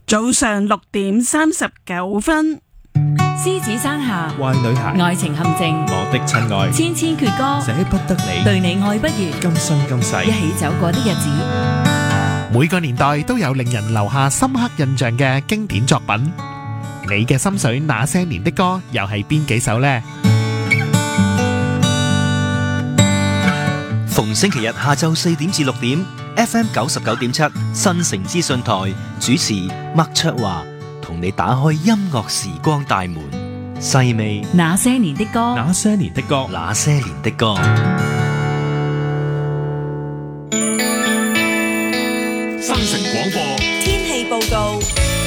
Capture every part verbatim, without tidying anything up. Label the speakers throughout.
Speaker 1: 早上六點三十九分，
Speaker 2: 獅子山下，
Speaker 3: 壞女孩，
Speaker 2: 愛情陷阱，
Speaker 3: 我的親愛，
Speaker 2: 千千闕歌，
Speaker 3: 捨不得你，
Speaker 2: 對你愛不完，
Speaker 3: 今生今世，
Speaker 2: 一起走過的日子。
Speaker 4: 每個年代都有令人留下深刻印象嘅經典作品，你嘅心水那些年的歌又係邊幾首呢？
Speaker 5: 逢星期日下晝四點至六點 ，F M 九十九點七新城資訊台主持麥卓華同你打開音樂時光大門，細味
Speaker 2: 那些年的歌，
Speaker 3: 那些年的歌，
Speaker 5: 那些年的歌。
Speaker 6: 新城廣播
Speaker 7: 天氣報告。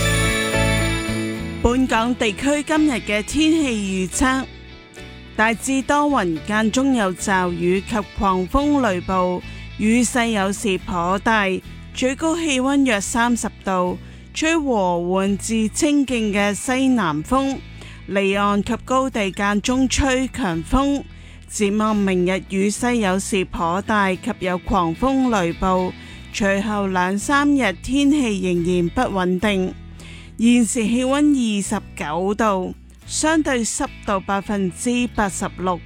Speaker 1: 本港地區今日嘅天氣預測。大致多雲，間中有驟雨及狂風雷暴，雨勢有時頗大，最高氣溫約三十度，吹和緩至清勁嘅西南風，離岸及高地間中吹強風。展望明日雨勢有時頗大及有狂風雷暴，隨後兩三日天氣仍然不穩定。現時氣溫二十九度。相對濕度百分之八十六。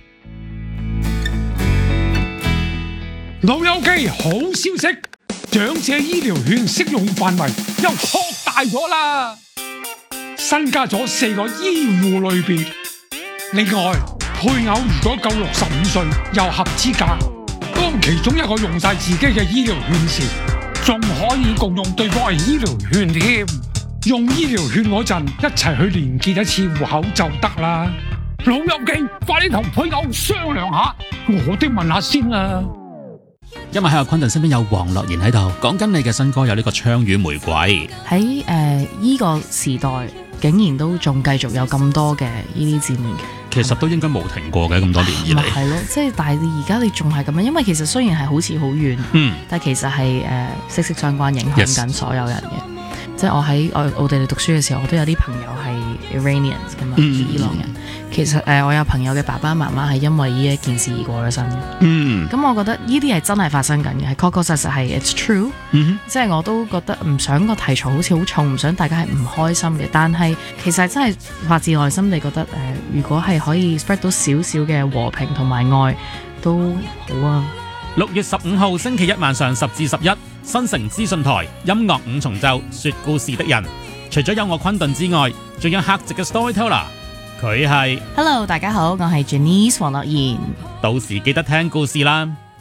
Speaker 6: 老友記，好消息，長者醫療券適用範圍又擴大咗啦，新加咗四個醫護類別。另外，配偶如果夠六十五歲又合資格，當其中一個用晒自己嘅醫療券時，仲可以共用對方嘅醫療券添。用醫療券嗰陣，一齊去連結一次戶口就得啦。老友記，快啲同配偶商量下，我哋問下先啦。
Speaker 8: 因為喺阿昆頓身邊有黃樂妍喺度，講緊你嘅新歌有呢個槍與玫瑰。
Speaker 9: 喺誒依個時代，竟然都仲繼續有咁多嘅呢啲節目嘅。
Speaker 8: 其實都應該冇停過嘅，咁多年以嚟。
Speaker 9: 係咯，即係但係你而家你仲係咁樣，因為其實雖然係好似好遠，
Speaker 8: 嗯，
Speaker 9: 但係其實係誒息息相關，影響緊所有人嘅。Yes. 即係我喺奧奧地利讀書嘅時候，我都有啲朋友係 Iranians 咁嘛，伊朗人。其實誒、呃，我有朋友嘅爸爸媽媽係因為呢一件事而過咗身嘅。嗯，咁我覺得呢啲係真係發生緊嘅，係確確實實係 it's true。嗯，即係我都覺得唔想個題材好似好重，唔想大家係唔開心嘅。但係其實真係發自內心地覺得誒、呃，如果係可以 spread 到少少嘅和平同埋愛，都好啊。
Speaker 8: 六月十五號星期一晚上十至十一，新城資訊台音樂五重奏說故事的人，除咗有我昆頓之外，仲有客席嘅 storyteller， 佢係
Speaker 9: Hello 大家好，我係 Janice 黃樂妍，
Speaker 8: 到時記得聽故事啦。